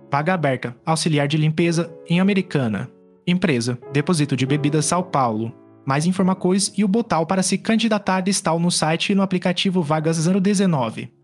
Vaga aberta, auxiliar de limpeza em Americana. Empresa, Depósito de Bebidas São Paulo. Mais informações e o botão para se candidatar estão no site e no aplicativo Vagas 019.